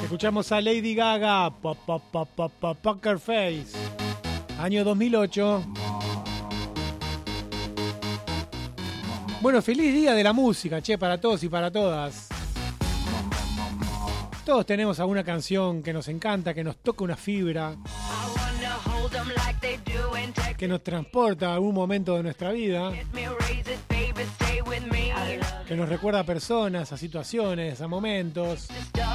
Escuchamos a Lady Gaga, Poker Face, año 2008. Bueno, feliz día de la música, che, para todos y para todas. Todos tenemos alguna canción que nos encanta, que nos toca una fibra, que nos transporta a algún momento de nuestra vida, que nos recuerda a personas, a situaciones, a momentos.